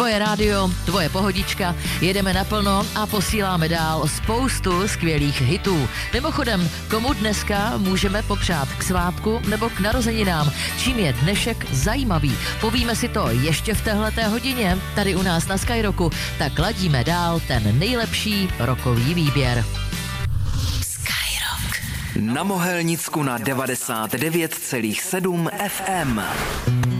Tvoje rádio, tvoje pohodička, jedeme naplno a posíláme dál spoustu skvělých hitů. Mimochodem, komu dneska můžeme popřát k svátku nebo k narozeninám? Čím je dnešek zajímavý? Povíme si to ještě v téhleté hodině, tady u nás na Skyrocku, tak ladíme dál ten nejlepší rokový výběr. Na Mohelnicku na 99,7 FM.